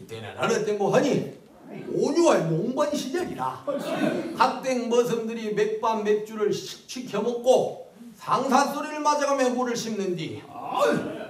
이때는 어느 때 뭐하니 온유할 농번 시절이라 학생 머슴들이 맥반 맥주를 시켜 먹고 상산소리를 맞아가며 물을 심는디